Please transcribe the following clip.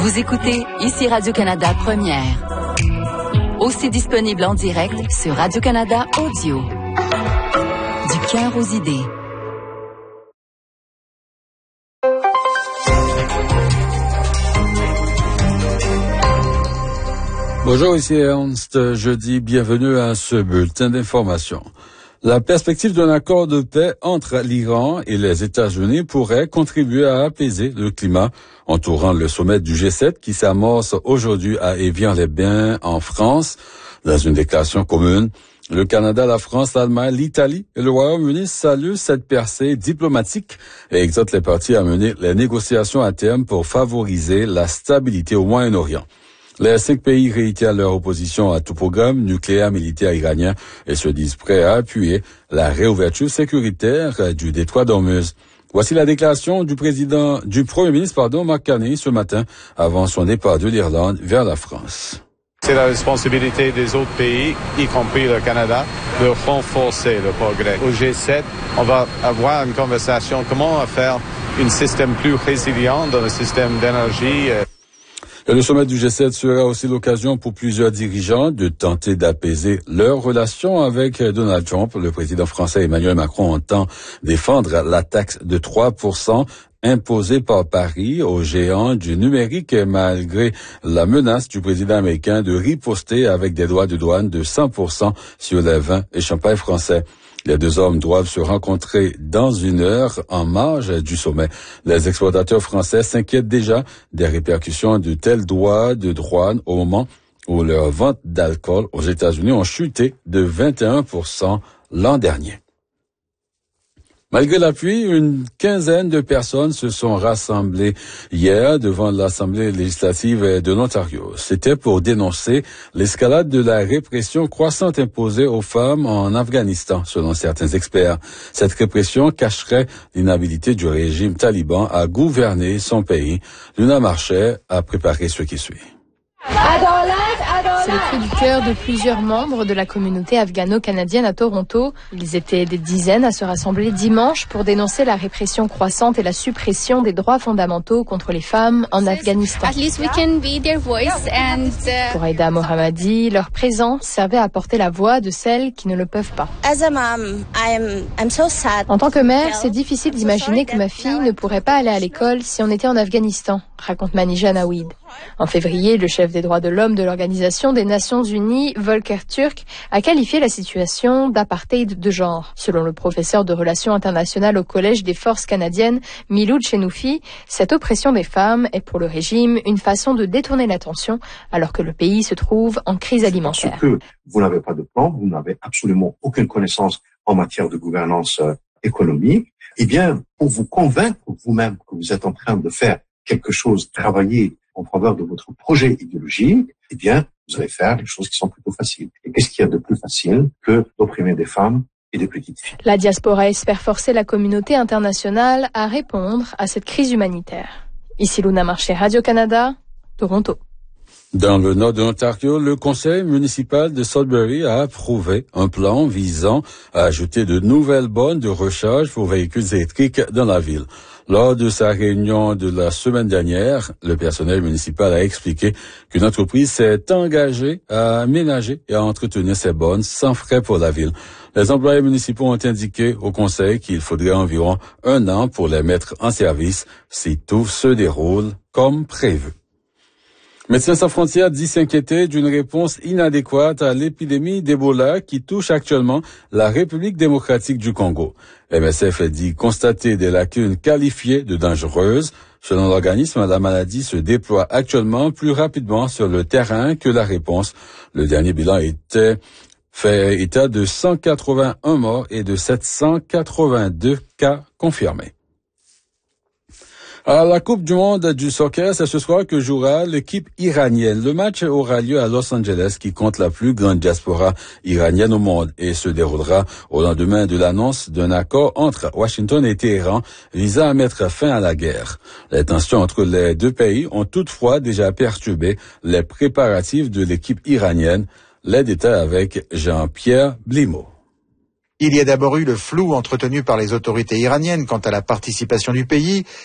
Vous écoutez ici Radio-Canada Première. Aussi disponible en direct sur Radio-Canada Audio. Du cœur aux idées. Bonjour, ici Ernst. Jeudi, bienvenue à ce bulletin d'information. La perspective d'un accord de paix entre l'Iran et les États-Unis pourrait contribuer à apaiser le climat entourant le sommet du G7 qui s'amorce aujourd'hui à Évian-les-Bains en France. Dans une déclaration commune, le Canada, la France, l'Allemagne, l'Italie et le Royaume-Uni saluent cette percée diplomatique et exhortent les parties à mener les négociations à terme pour favoriser la stabilité au Moyen-Orient. Les 5 pays réitèrent leur opposition à tout programme nucléaire militaire iranien et se disent prêts à appuyer la réouverture sécuritaire du détroit d'Ormuz. Voici la déclaration du Premier ministre, Mark Carney, ce matin, avant son départ de l'Irlande vers la France. C'est la responsabilité des autres pays, y compris le Canada, de renforcer le progrès. Au G7, on va avoir une conversation comment faire un système plus résilient dans le système d'énergie. Et le sommet du G7 sera aussi l'occasion pour plusieurs dirigeants de tenter d'apaiser leurs relations avec Donald Trump. Le président français Emmanuel Macron entend défendre la taxe de 3% imposée par Paris aux géants du numérique malgré la menace du président américain de riposter avec des droits de douane de 100% sur les vins et champagne français. Les deux hommes doivent se rencontrer dans 1 heure en marge du sommet. Les exportateurs français s'inquiètent déjà des répercussions de tels droits de douane au moment où leurs ventes d'alcool aux États-Unis ont chuté de 21% l'an dernier. Malgré la pluie, une quinzaine de personnes se sont rassemblées hier devant l'Assemblée législative de l'Ontario. C'était pour dénoncer l'escalade de la répression croissante imposée aux femmes en Afghanistan, selon certains experts. Cette répression cacherait l'inhabilité du régime taliban à gouverner son pays. Luna Marchais a préparé ce qui suit. C'est le cri du cœur de plusieurs membres de la communauté afghano-canadienne à Toronto. Ils étaient des dizaines à se rassembler dimanche pour dénoncer la répression croissante et la suppression des droits fondamentaux contre les femmes en Afghanistan. Pour Aïda Mohammadi, leur présence servait à porter la voix de celles qui ne le peuvent pas. En tant que mère, c'est difficile d'imaginer que ma fille ne pourrait pas aller à l'école si on était en Afghanistan, raconte Manija Nawid. En février, le chef des droits de l'homme de l'Organisation des Nations Unies, Volker Turk, a qualifié la situation d'apartheid de genre. Selon le professeur de relations internationales au Collège des forces canadiennes, Miloud Chenoufi, cette oppression des femmes est pour le régime une façon de détourner l'attention alors que le pays se trouve en crise alimentaire. Parce que vous n'avez pas de plan, vous n'avez absolument aucune connaissance en matière de gouvernance économique, eh bien, pour vous convaincre vous-même que vous êtes en train de faire quelque chose, travailler en faveur de votre projet idéologique, eh bien, vous allez faire des choses qui sont plutôt faciles. Et qu'est-ce qu'il y a de plus facile que d'opprimer des femmes et des petites filles? La diaspora espère forcer la communauté internationale à répondre à cette crise humanitaire. Ici Luna Marchais, Radio-Canada, Toronto. Dans le nord de l'Ontario, le conseil municipal de Sudbury a approuvé un plan visant à ajouter de nouvelles bornes de recharge pour véhicules électriques dans la ville. Lors de sa réunion de la semaine dernière, le personnel municipal a expliqué qu'une entreprise s'est engagée à aménager et à entretenir ces bornes sans frais pour la ville. Les employés municipaux ont indiqué au conseil qu'il faudrait environ 1 an pour les mettre en service si tout se déroule comme prévu. Médecins sans frontières dit s'inquiéter d'une réponse inadéquate à l'épidémie d'Ebola qui touche actuellement la République démocratique du Congo. MSF dit constater des lacunes qualifiées de dangereuses. Selon l'organisme, la maladie se déploie actuellement plus rapidement sur le terrain que la réponse. Le dernier bilan fait état de 181 morts et de 782 cas confirmés. À la Coupe du monde du soccer, c'est ce soir que jouera l'équipe iranienne. Le match aura lieu à Los Angeles, qui compte la plus grande diaspora iranienne au monde, et se déroulera au lendemain de l'annonce d'un accord entre Washington et Téhéran visant à mettre fin à la guerre. Les tensions entre les deux pays ont toutefois déjà perturbé les préparatifs de l'équipe iranienne. Les détails avec Jean-Pierre Blimeau. Il y a d'abord eu le flou entretenu par les autorités iraniennes quant à la participation du pays.